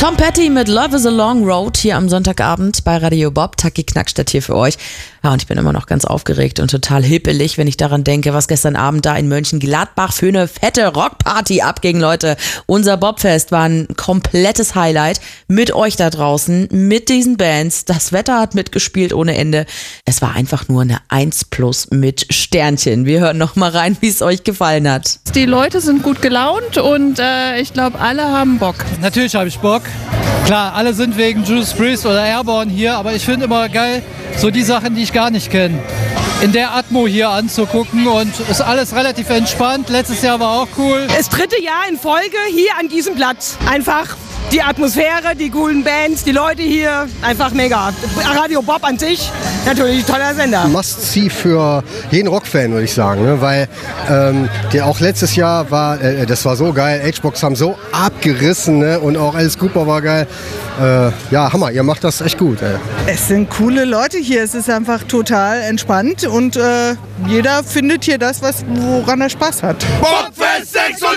Tom Petty mit Love is a Long Road hier am Sonntagabend bei Radio Bob. Taki Knackstedt hier für euch. Ja, und ich bin immer noch ganz aufgeregt und total hippelig, wenn ich daran denke, was gestern Abend da in Mönchengladbach für eine fette Rockparty abging, Leute. Unser Bobfest war ein komplettes Highlight mit euch da draußen, mit diesen Bands. Das Wetter hat mitgespielt ohne Ende. Es war einfach nur eine 1+ mit Sternchen. Wir hören noch mal rein, wie es euch gefallen hat. Die Leute sind gut gelaunt und ich glaube, alle haben Bock. Natürlich habe ich Bock. Klar, alle sind wegen Judas Priest oder Airborne hier, aber ich finde immer geil, so die Sachen, die ich gar nicht kenne, in der Atmo hier anzugucken, und ist alles relativ entspannt. Letztes Jahr war auch cool. Das 3. Jahr in Folge hier an diesem Platz. Einfach die Atmosphäre, die coolen Bands, die Leute hier, einfach mega. Radio Bob an sich, natürlich ein toller Sender. Must-see für jeden Rockfan, würde ich sagen, ne? Weil der auch letztes Jahr war, das war so geil, H-Box haben so abgerissen, ne? Und auch Alice Cooper war geil. Ja, Hammer, ihr macht das echt gut. Es sind coole Leute hier, es ist einfach total entspannt und jeder findet hier das, woran er Spaß hat. Bobfest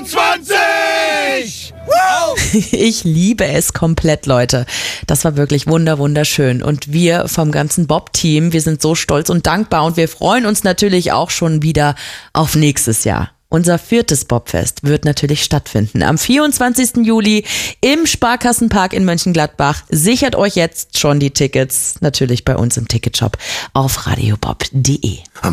26! Wow. Ich liebe es komplett, Leute. Das war wirklich wunderschön. Und wir vom ganzen Bob-Team, wir sind so stolz und dankbar und wir freuen uns natürlich auch schon wieder auf nächstes Jahr. Unser 4. Bobfest wird natürlich stattfinden am 24. Juli im Sparkassenpark in Mönchengladbach. Sichert euch jetzt schon die Tickets, natürlich bei uns im Ticketshop auf radiobob.de.